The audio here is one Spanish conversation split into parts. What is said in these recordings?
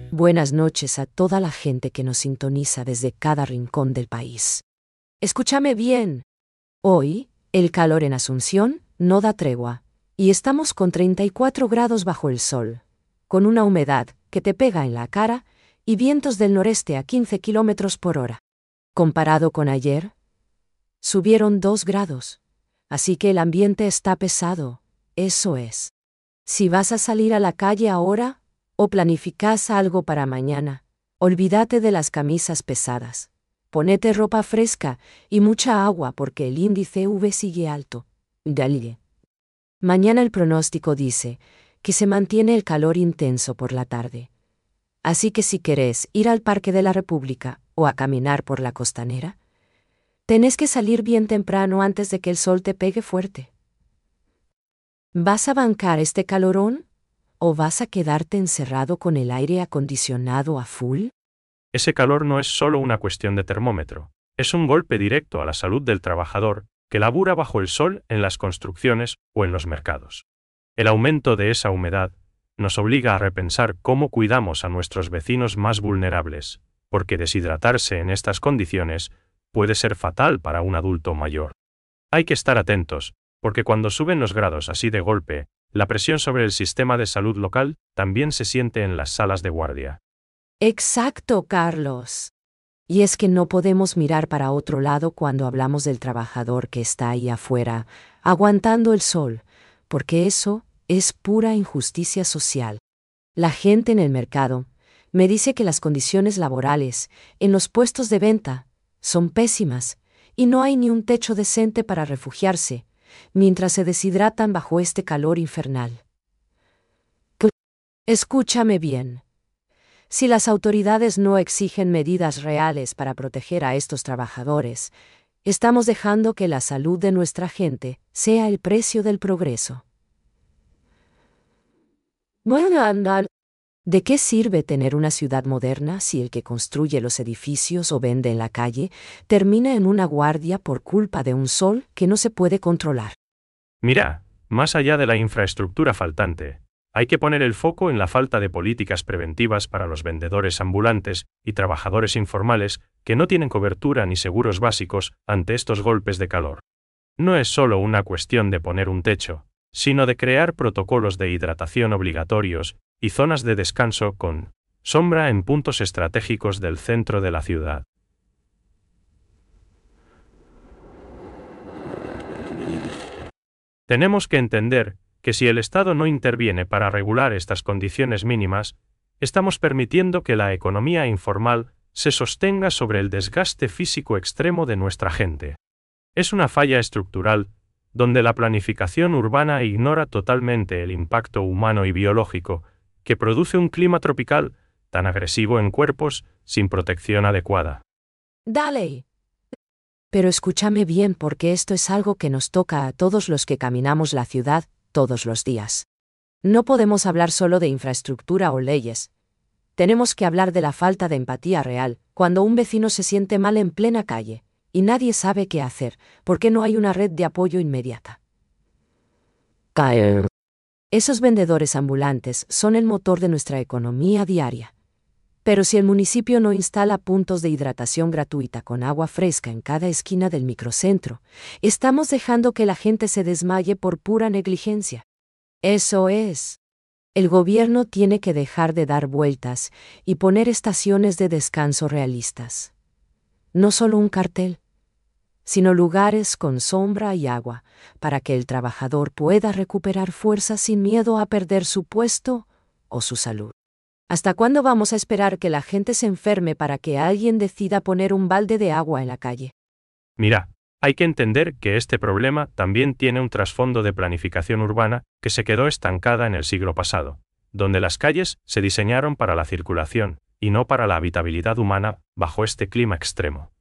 Buenas noches a toda la gente que nos sintoniza desde cada rincón del país. Escúchame bien. Hoy, el calor en Asunción no da tregua, y estamos con 34 grados bajo el sol, con una humedad que te pega en la cara y vientos del noreste a 15 kilómetros por hora. Comparado con ayer, subieron 2 grados, así que el ambiente está pesado, eso es. Si vas a salir a la calle ahora, o planificas algo para mañana, olvídate de las camisas pesadas. Ponete ropa fresca y mucha agua porque el índice UV sigue alto. Dale. Mañana el pronóstico dice que se mantiene el calor intenso por la tarde. Así que si querés ir al Parque de la República o a caminar por la costanera, tenés que salir bien temprano antes de que el sol te pegue fuerte. ¿Vas a bancar este calorón? ¿O vas a quedarte encerrado con el aire acondicionado a full? Ese calor no es solo una cuestión de termómetro, es un golpe directo a la salud del trabajador que labura bajo el sol en las construcciones o en los mercados. El aumento de esa humedad nos obliga a repensar cómo cuidamos a nuestros vecinos más vulnerables, porque deshidratarse en estas condiciones puede ser fatal para un adulto mayor. Hay que estar atentos, porque cuando suben los grados así de golpe, la presión sobre el sistema de salud local también se siente en las salas de guardia. Exacto, Carlos. Y es que no podemos mirar para otro lado cuando hablamos del trabajador que está ahí afuera, aguantando el sol, porque eso es pura injusticia social. La gente en el mercado me dice que las condiciones laborales en los puestos de venta son pésimas y no hay ni un techo decente para refugiarse, mientras se deshidratan bajo este calor infernal. Escúchame bien. Si las autoridades no exigen medidas reales para proteger a estos trabajadores, estamos dejando que la salud de nuestra gente sea el precio del progreso. ¿De qué sirve tener una ciudad moderna si el que construye los edificios o vende en la calle termina en una guardia por culpa de un sol que no se puede controlar? Mira, más allá de la infraestructura faltante, hay que poner el foco en la falta de políticas preventivas para los vendedores ambulantes y trabajadores informales que no tienen cobertura ni seguros básicos ante estos golpes de calor. No es solo una cuestión de poner un techo, sino de crear protocolos de hidratación obligatorios y zonas de descanso con sombra en puntos estratégicos del centro de la ciudad. Tenemos que entender que si el Estado no interviene para regular estas condiciones mínimas, estamos permitiendo que la economía informal se sostenga sobre el desgaste físico extremo de nuestra gente. Es una falla estructural, donde la planificación urbana ignora totalmente el impacto humano y biológico que produce un clima tropical tan agresivo en cuerpos sin protección adecuada. Dale. Pero escúchame bien porque esto es algo que nos toca a todos los que caminamos la ciudad todos los días. No podemos hablar solo de infraestructura o leyes. Tenemos que hablar de la falta de empatía real, cuando un vecino se siente mal en plena calle, y nadie sabe qué hacer, porque no hay una red de apoyo inmediata. Esos vendedores ambulantes son el motor de nuestra economía diaria. Pero si el municipio no instala puntos de hidratación gratuita con agua fresca en cada esquina del microcentro, estamos dejando que la gente se desmaye por pura negligencia. Eso es. El gobierno tiene que dejar de dar vueltas y poner estaciones de descanso realistas. No solo un cartel, sino lugares con sombra y agua, para que el trabajador pueda recuperar fuerzas sin miedo a perder su puesto o su salud. ¿Hasta cuándo vamos a esperar que la gente se enferme para que alguien decida poner un balde de agua en la calle? Mira, hay que entender que este problema también tiene un trasfondo de planificación urbana que se quedó estancada en el siglo pasado, donde las calles se diseñaron para la circulación y no para la habitabilidad humana bajo este clima extremo.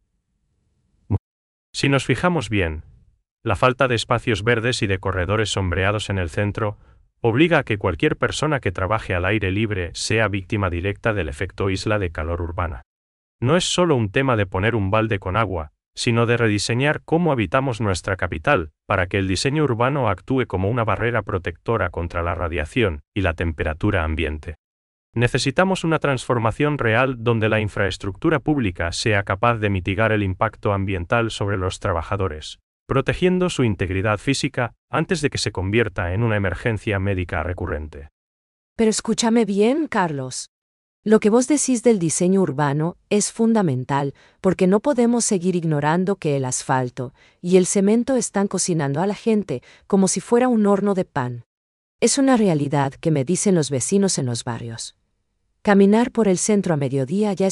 Si nos fijamos bien, la falta de espacios verdes y de corredores sombreados en el centro obliga a que cualquier persona que trabaje al aire libre sea víctima directa del efecto isla de calor urbana. No es solo un tema de poner un balde con agua, sino de rediseñar cómo habitamos nuestra capital, para que el diseño urbano actúe como una barrera protectora contra la radiación y la temperatura ambiente. Necesitamos una transformación real donde la infraestructura pública sea capaz de mitigar el impacto ambiental sobre los trabajadores, protegiendo su integridad física antes de que se convierta en una emergencia médica recurrente. Pero escúchame bien, Carlos. Lo que vos decís del diseño urbano es fundamental, porque no podemos seguir ignorando que el asfalto y el cemento están cocinando a la gente como si fuera un horno de pan. Es una realidad que me dicen los vecinos en los barrios. Caminar por el centro a mediodía ya